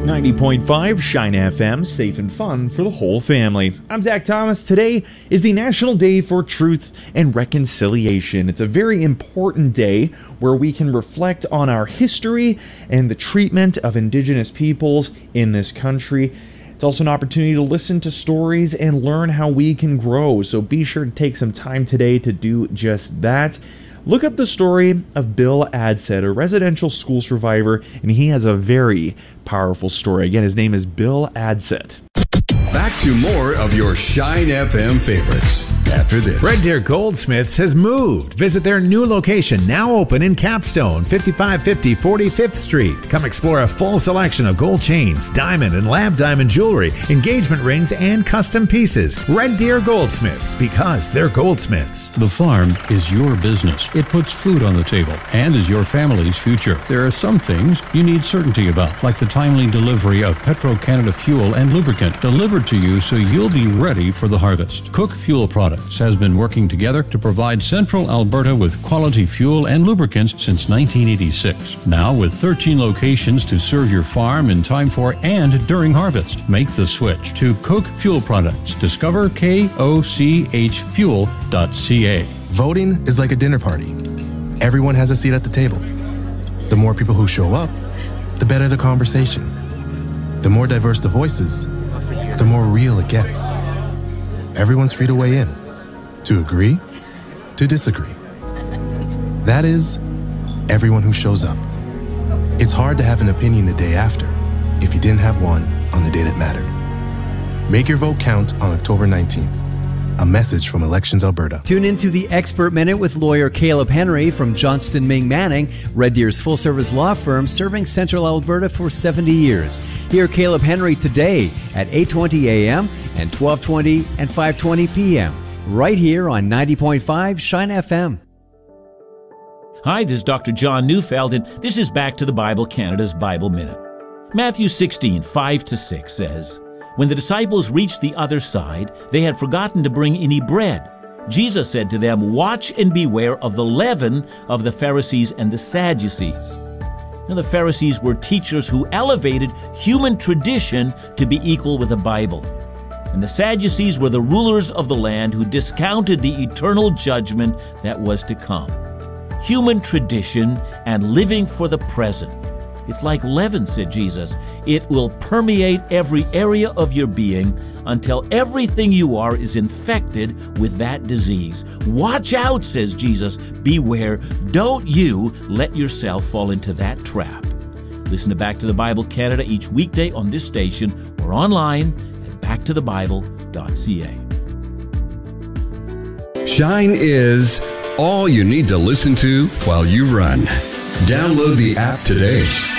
90.5 Shine FM, safe and fun for the whole family. I'm Zach Thomas. Today is the National Day for Truth and Reconciliation. It's a very important day where we can reflect on our history and the treatment of Indigenous peoples in this country. It's also an opportunity to listen to stories and learn how we can grow, so be sure to take some time today to do just that. Look up the story of Bill Adsett, a residential school survivor, and he has a very powerful story. Again, his name is Bill Adsett. Back to more of your Shine FM favorites after this. Red Deer Goldsmiths has moved. Visit their new location, now open in Capstone, 5550 45th Street. Come explore a full selection of gold chains, diamond and lab diamond jewelry, engagement rings, and custom pieces. Red Deer Goldsmiths, because they're goldsmiths. The farm is your business. It puts food on the table and is your family's future. There are some things you need certainty about, like the timely delivery of Petro-Canada fuel and lubricant delivered to you so you'll be ready for the harvest. Cook Fuel Products has been working together to provide Central Alberta with quality fuel and lubricants since 1986. Now with 13 locations to serve your farm in time for and during harvest. Make the switch to Cook Fuel Products. Discover kochfuel.ca. Voting is like a dinner party. Everyone has a seat at the table. The more people who show up, the better the conversation. The more diverse the voices, the more real it gets. Everyone's free to weigh in, to agree, to disagree. That is, everyone who shows up. It's hard to have an opinion the day after if you didn't have one on the day that mattered. Make your vote count on October 19th. A message from Elections Alberta. Tune into the Expert Minute with lawyer Caleb Henry from Johnston Ming Manning, Red Deer's full-service law firm serving Central Alberta for 70 years. Hear Caleb Henry today at 8:20 a.m. and 12:20 and 5:20 p.m. right here on 90.5 Shine FM. Hi, this is Dr. John Neufeld, and this is Back to the Bible Canada's Bible Minute. Matthew 16, 5-6 says, "When the disciples reached the other side, they had forgotten to bring any bread. Jesus said to them, 'Watch and beware of the leaven of the Pharisees and the Sadducees.'" Now, the Pharisees were teachers who elevated human tradition to be equal with the Bible. And the Sadducees were the rulers of the land who discounted the eternal judgment that was to come. Human tradition and living for the present. It's like leaven, said Jesus. It will permeate every area of your being until everything you are is infected with that disease. Watch out, says Jesus. Beware. Don't you let yourself fall into that trap. Listen to Back to the Bible Canada each weekday on this station or online at backtothebible.ca. Shine is all you need to listen to while you run. Download the app today.